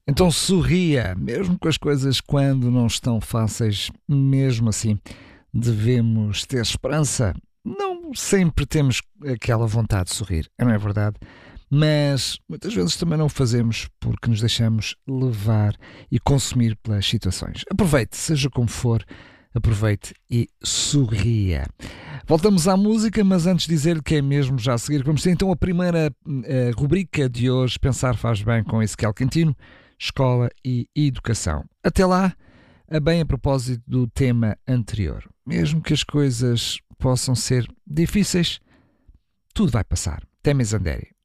Então sorria, mesmo com as coisas quando não estão fáceis, mesmo assim devemos ter esperança. Não sempre temos aquela vontade de sorrir, não é verdade? Mas muitas vezes também não o fazemos porque nos deixamos levar e consumir pelas situações. Aproveite, seja como for, aproveite e sorria. Voltamos à música, mas antes de dizer que é mesmo já a seguir, vamos ter então a primeira rubrica de hoje, Pensar Faz Bem, com Ezequiel Quintino, Escola e Educação. Até lá, a bem a propósito do tema anterior. Mesmo que as coisas possam ser difíceis, tudo vai passar. Temizanderi.